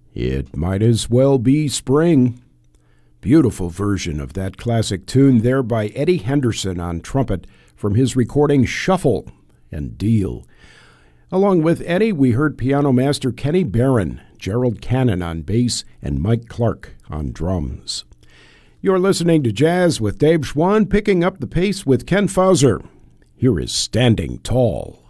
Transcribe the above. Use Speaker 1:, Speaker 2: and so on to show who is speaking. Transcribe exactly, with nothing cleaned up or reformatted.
Speaker 1: It might as well be spring. Beautiful version of that classic tune there by Eddie Henderson on trumpet from his recording Shuffle and Deal. Along with Eddie, we heard piano master Kenny Barron, Gerald Cannon on bass, and Mike Clark on drums. You're listening to Jazz with Dave Schwann, picking up the pace with Ken Fauser. Here is Standing Tall.